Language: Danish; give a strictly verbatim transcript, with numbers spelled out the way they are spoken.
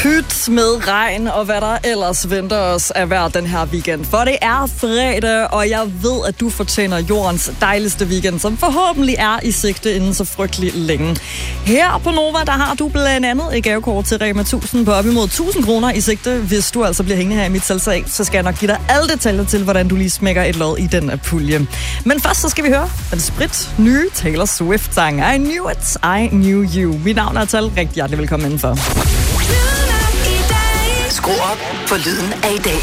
Pyt med regn og hvad der ellers venter os af hver den her weekend. For det er fredag, og jeg ved, at du fortjener jordens dejligste weekend, som forhåbentlig er i sigte inden så frygtelig længe. Her på Nova, der har du blandt andet et gavekort til Rema tusind på op imod tusind kroner i sigte. Hvis du altså bliver hængende her i mit salgsag, så skal jeg nok give dig alle detaljer til, hvordan du lige smækker et lod i den pulje. Men først så skal vi høre den sprit nye Taylor Swift-sang I Knew It, I Knew You. Mit navn er Tal. Rigtig hjertelig velkommen indenfor. Skru op for lyden af i dag.